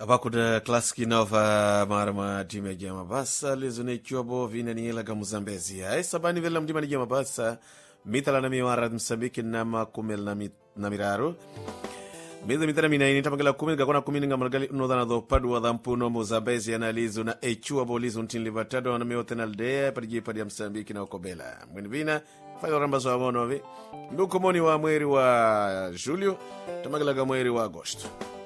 Abakuda klasiki nova marama time ya mabasa lezone chuabo vina ni ela gamuzambezi. Ai sabani vela mdima ni ya mabasa mitala na miwara Msambiki nama kumel na miraro. Miza mitara minaini tamagala kumil gakona kumini ngamalgali unodhana dho padu wa dhampuno Muzambezi analizo na chuabo lizo ntini livatado na miyote na aldea padi ya Msambiki na okobela. Mwini vina fayo rambazo wa monovi. Nduko moni wa mweri wa Julio tamagala ga mweri wa Agosto.